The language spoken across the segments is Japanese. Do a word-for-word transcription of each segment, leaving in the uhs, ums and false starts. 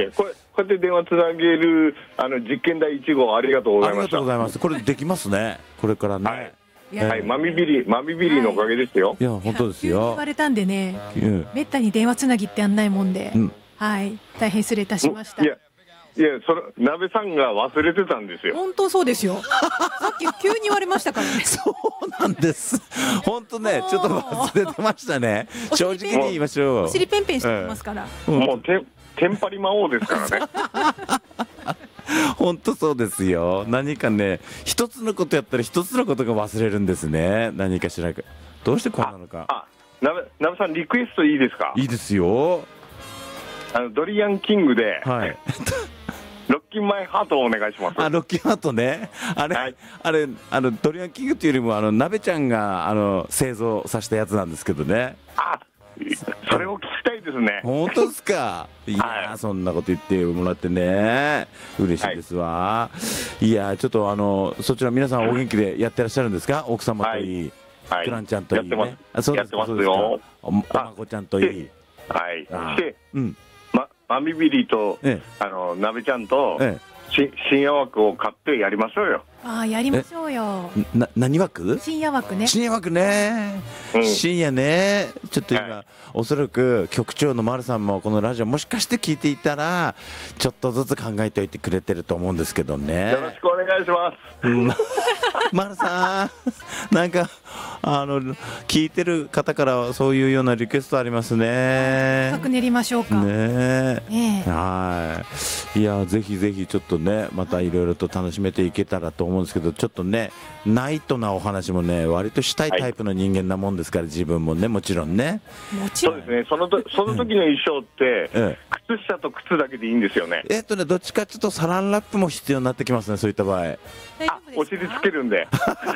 えー、これこうやって電話つなげるあの実験台いち号ありがとうございました。 ありがとうございます。これできますね、これからね。 はい、はい、マミビリマミビリのおかげですよ。 いや本当です急に言よ。 われたんでね、 うん、 めったに電話つなぎってやんないもんで、 うん、 はい、大変失礼いたしました。 いやいや、それ鍋さんが忘れてたんですよ。 本当そうですよ。さっき急に言われましたからね。 そうなんです。本当ね、ちょっと忘れてましたね。正直に言いましょう。 お尻ペンペンしてますから。 ええ、もうてテンパリ魔王ですからね。 本当そうですよ。何かね、一つのことやったら一つのことが忘れるんですね。何かしらか。どうしてこうなのか。 あ、鍋鍋さんリクエストいいですか。 いいですよ。 あのドリアンキングで。 はい。 ロッキンマイハートをお願いします。 あ、ロッキンハートね。あれ、はい、あれ、あのドリアンキングっていうよりも、あの鍋ちゃんがあの製造させたやつなんですけどね。 あ、それを聞きたいですね。 本当ですか。いや、はい、そんなこと言ってもらってね、嬉しいですわ。はい、いや、ちょっとあのそちら皆さんお元気でやってらっしゃるんですか。奥様といい、はい、クランちゃんといい、ね、 やってます。やってますよ。 おまこちゃんといい。 はい。そして、 うん。 マミビリと、ええ、あの鍋ちゃんと、ええ、し深夜枠を買ってやりましょうよ。 ああ、やりましょうよ。 な何枠？ 深夜枠ね。 深夜枠ね、うん、深夜ね。ちょっと今、はい、おそらく局長の丸さんもこのラジオもしかして聞いていたらちょっとずつ考えておいてくれてると思うんですけどね。 よろしくお願いします。 うん丸さん、なんかあの聞いてる方からはそういうようなリクエストありますね。 深く練りましょうか。 ね、 ね、 はい。いやぜひぜひちょっとね、またいろいろと楽しめていけたらと思うんですけど、ちょっとねナイトなお話もね割としたいタイプの人間なもんですから、はい、自分もねもちろんね。 もちろん。 そうですね。そのとその時の衣装って、うん、靴下と靴だけでいいんですよね。 えっとねどっちかちょっとサランラップも必要になってきますね、そういった場合。 あ、お尻つけるんで。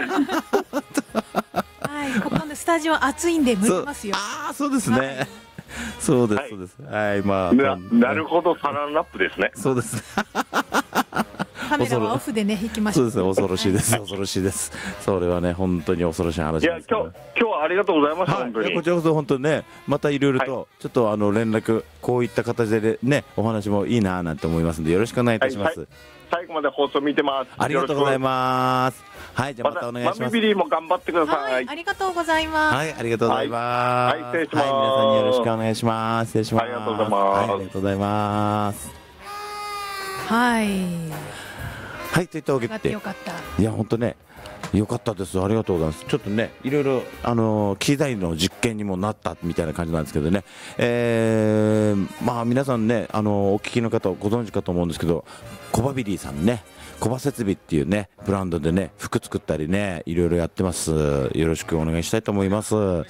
はい、ここのスタジオ暑いんで無理ますよ。 ああ、そうですね。はい、そうですそうです。はい、まあな, なるほど、サランラップですね。 そうです。 カメラはオフでね行きましょう。 そうですね、恐ろしいです、恐ろしいです。それはね本当に恐ろしい話です。 いや今日今日はありがとうございました、はい、本当に。 こちらこそ本当にね、またいろいろと、はい、ちょっとあの連絡こういった形でねお話もいいななんて思いますんでよろしくお願いいたします。 はいはい、最後まで放送見てます。 ありがとうございます。はい、じゃあまたお願いします。 マミビリも頑張ってください。 はい、ありがとうございます。 はい、ありがとうございます。 はい、はい、失礼します。 はい、皆さんによろしくお願いします。失礼します。 ありがとうございます。 はい、ありがとうございます。 はい。 はい、といったわけで、 よかった。 いや本当ね、よかったです。ありがとうございます。ちょっとね、いろいろあの機材の実験にもなったみたいな感じなんですけどね。えー、まあ皆さんね、あのお聞きの方ご存知かと思うんですけど、コバビリーさんね。コバ設備っていうねブランドでね服作ったりねいろいろやってます。よろしくお願いしたいと思います。はい、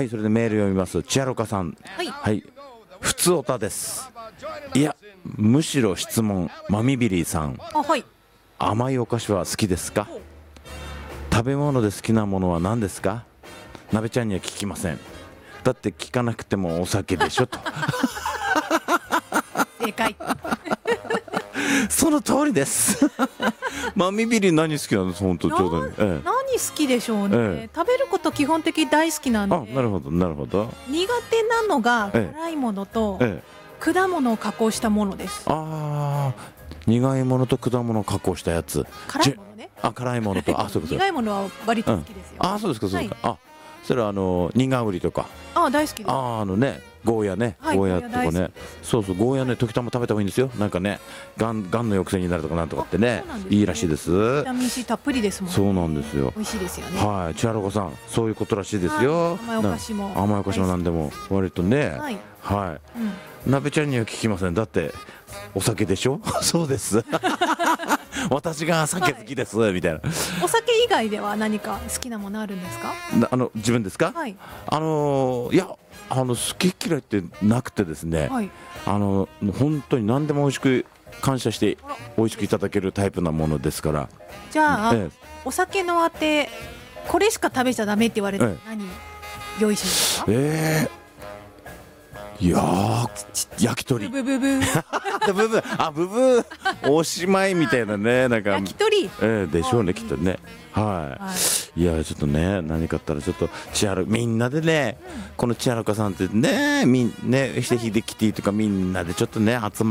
それでメール読みます。チアロカさん、 はい、 はい、ふつおたです。いやむしろ質問。マミビリーさん、 あ、はい、 甘いお菓子は好きですか？食べ物で好きなものは何ですか？なべちゃんには聞きません。だって聞かなくてもお酒でしょと。 正解。 その通りです。マミビリ何好きなんです？本当ちょうど、ええ、 何好きでしょうね、ええ、食べること基本的大好きなんで。 あ、なるほどなるほど。 苦手なのが辛いものと、ええ、果物を加工したものです。 ああ、苦いものと果物を加工したやつ。 辛いものね。 あ、辛いものとあ、そうかそうか。 苦いものは割と好きですよ、 うん、あ、そうですかそうですか、はい、あ、それはあの苦売りとか。 あ、大好きです。 あ、あのねゴーヤね、 はい、 ゴーヤとかね、そうそう、ゴーヤね時たま食べた方がいいんですよ。なんかねがんがんの抑制になるとかなんとかってね、いいらしいです。 ビタミン C たっぷりですもんね。 そうなんですよ。 美味しいですよね。 はい、チアロコさんそういうことらしいですよ。 甘いお菓子も甘いお菓子もなんでも割とね、 はい、 はい、うん、なべちゃんには聞きません。だってお酒でしょ。そうです。私が酒好きです、はい、みたいな。 お酒以外では何か好きなものあるんですか？ あの自分ですか？ はい、 あのいやあの好き嫌いってなくてですね、はい、あの本当に何でも美味しく感謝して美味しくいただけるタイプなものですから。 じゃあ、ええ、お酒のあてこれしか食べちゃダメって言われて、ええ、何用意しますか？えーいやー焼き鳥。 ブブブブブブあブブおしまいみたいなね、なんか焼き鳥、 えー、でしょうねきっとね。はい、はい、いやちょっとね何かあったらちょっとチアロみんなでね、うん、このチアロカさんってねみんねしてヒデキティとかみんなでちょっとね集ま